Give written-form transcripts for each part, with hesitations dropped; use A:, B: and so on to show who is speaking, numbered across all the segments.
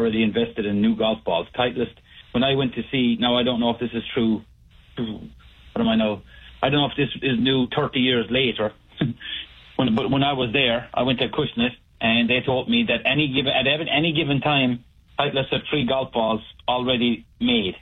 A: already invested in new golf balls. Titleist, when I went to see, now I don't know if this is true. What do I know? I don't know if this is new 30 years later. But when I was there, I went to Acushnet, and they told me that at any given time, Titleist have 3 golf balls already made.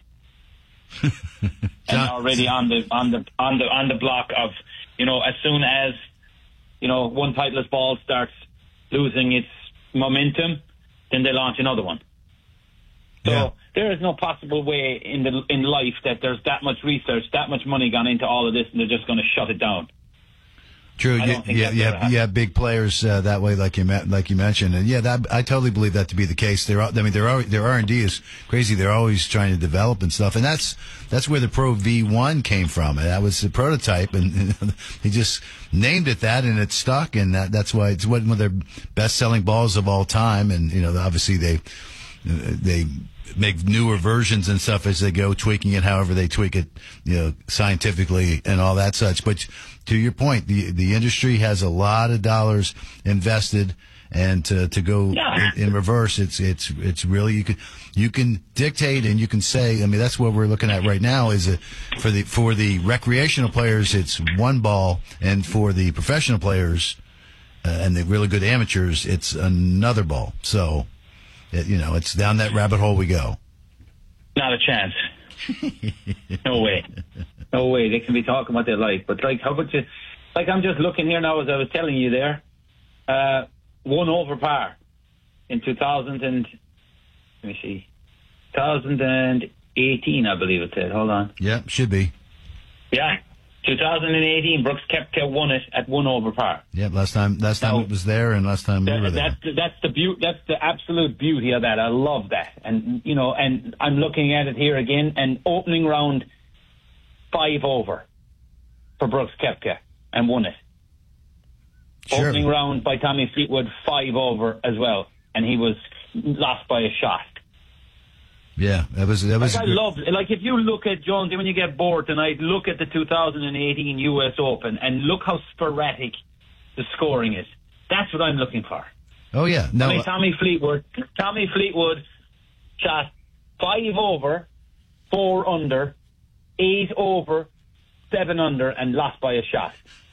A: And already on the block of, as soon as, one Titleist ball starts losing its momentum, then they launch another one. So there is no possible way in life that there's that much research, that much money gone into all of this, and they're just going to shut it down.
B: True. Yeah. Big players that way, like you mentioned, and I totally believe that to be the case. Their R&D is crazy. They're always trying to develop and stuff, and that's where the Pro V1 came from. That was the prototype, and he just named it that, and it stuck, and that's why it's one of their best-selling balls of all time. And obviously they make newer versions and stuff as they go, tweaking it however they tweak it, scientifically and all that such. But to your point, the industry has a lot of dollars invested, and to go in reverse, it's really you can dictate and you can say. I mean, that's what we're looking at right now. Is for the recreational players, it's one ball, and for the professional players and the really good amateurs, it's another ball. So. It's down that rabbit hole we go.
A: Not a chance. No way. They can be talking what they like. But, how about you? I'm just looking here now, as I was telling you there. 1 over par in 2018, I believe it said. Hold on.
B: Yeah, should be.
A: Yeah. 2018, Brooks Koepka won it at 1 over par.
B: Yeah, last time it was there, and last time we were there.
A: That's the absolute beauty of that. I love that, and and I'm looking at it here again, and opening round 5 over for Brooks Koepka, and won it. Sure. Opening round by Tommy Fleetwood 5 over as well, and he was lost by a shot.
B: Yeah, that was.
A: I love, if you look at, Jonesy, when you get bored tonight, look at the 2018 U.S. Open and look how sporadic the scoring is. That's what I'm looking for.
B: Oh yeah, no.
A: Tommy Fleetwood shot 5 over, 4 under, 8 over, 7 under, and lost by a shot.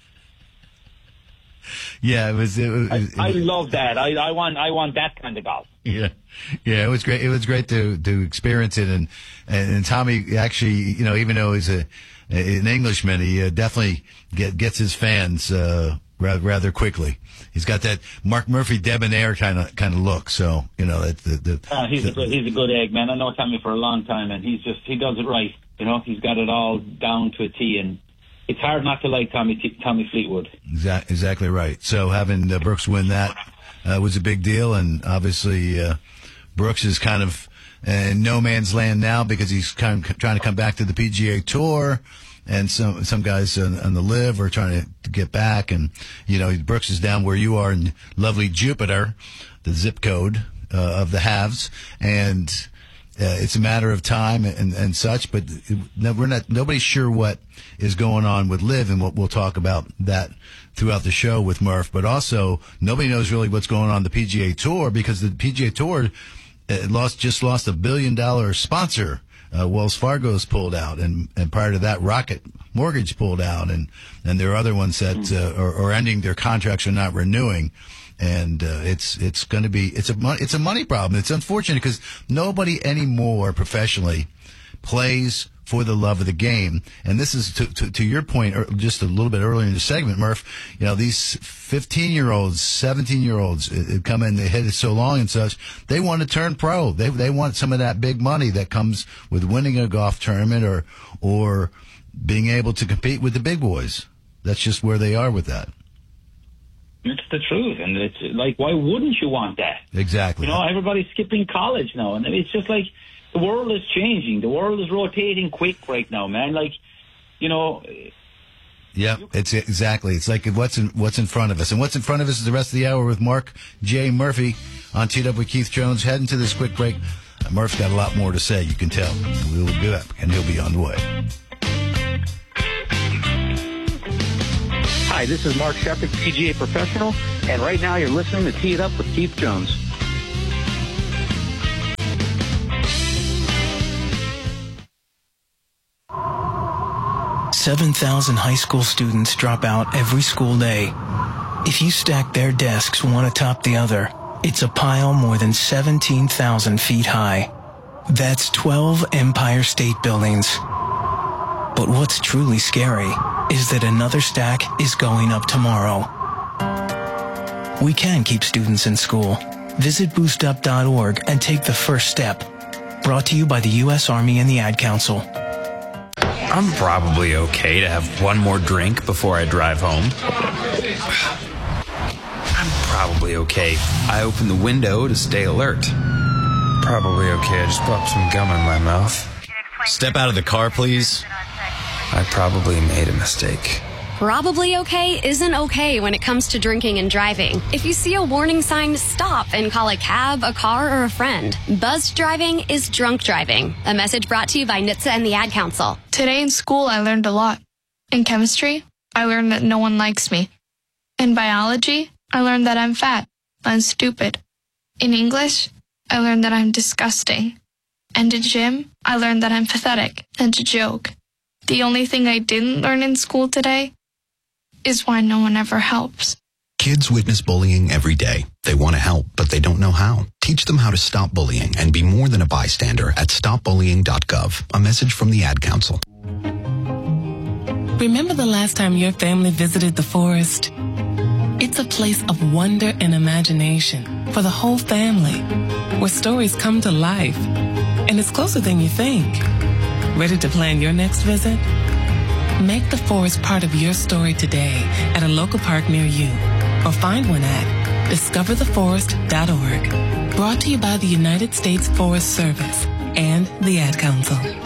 B: Yeah, it was.
A: I love that. I want that kind of golf.
B: Yeah, it was great. It was great to experience it, and Tommy actually, even though he's an Englishman, he definitely gets his fans rather quickly. He's got that Mark Murphy debonair kind of look. So he's
A: a good egg, man. I know Tommy for a long time, and he does it right. He's got it all down to a T, and it's hard not to like Tommy Fleetwood.
B: Exactly right. So having Brooks win that was a big deal, and obviously Brooks is kind of in no man's land now because he's kind of trying to come back to the PGA Tour, and some guys on the LIV are trying to get back, and Brooks is down where you are in lovely Jupiter, the zip code of the haves, and it's a matter of time and such, but nobody's sure what is going on with LIV, and what we'll talk about that throughout the show with Murph, but also nobody knows really what's going on the PGA Tour, because the PGA Tour just lost $1 billion sponsor. Wells Fargo's pulled out, and prior to that, Rocket Mortgage pulled out, and there are other ones that are ending their contracts or not renewing. And it's going to be it's a money problem. It's unfortunate because nobody anymore professionally plays for the love of the game. And this is to your point, just a little bit earlier in the segment, Murph. These 15-year-olds, 17-year-olds come in, they hit it so long and such. They want to turn pro. They want some of that big money that comes with winning a golf tournament or being able to compete with the big boys. That's just where they are with that.
A: It's the truth, and it's like, why wouldn't you want that?
B: Exactly.
A: Everybody's skipping college now, and it's just like the world is changing. The world is rotating quick right now, man.
B: Yeah, it's exactly. It's like what's in front of us, and what's in front of us is the rest of the hour with Mark J. Murphy on Teed Up with Keith Jones. Heading to this quick break. Murph's got a lot more to say. You can tell. We will do that, and he'll be on the way.
C: Hi, this is Mark Shepard, PGA Professional, and right now you're listening to Tee It Up with Keith Jones.
D: 7,000 high school students drop out every school day. If you stack their desks one atop the other, it's a pile more than 17,000 feet high. That's 12 Empire State Buildings. But what's truly scary is that another stack is going up tomorrow. We can keep students in school. Visit boostup.org and take the first step. Brought to you by the U.S. Army and the Ad Council.
E: I'm probably okay to have one more drink before I drive home. I'm probably okay. I open the window to stay alert. Probably okay. I just popped some gum in my mouth.
F: Step out of the car, please.
E: I probably made a mistake.
G: Probably okay isn't okay when it comes to drinking and driving. If you see a warning sign, stop and call a cab, a car, or a friend. Buzzed driving is drunk driving. A message brought to you by NHTSA and the Ad Council.
H: Today in school, I learned a lot. In chemistry, I learned that no one likes me. In biology, I learned that I'm fat and stupid. In English, I learned that I'm disgusting. And in gym, I learned that I'm pathetic and a joke. The only thing I didn't learn in school today is why no one ever helps.
I: Kids witness bullying every day. They want to help, but they don't know how. Teach them how to stop bullying and be more than a bystander at stopbullying.gov. A message from the Ad Council.
J: Remember the last time your family visited the forest? It's a place of wonder and imagination for the whole family, where stories come to life. And it's closer than you think. Ready to plan your next visit? Make the forest part of your story today at a local park near you, or find one at discovertheforest.org. Brought to you by the United States Forest Service and the Ad Council.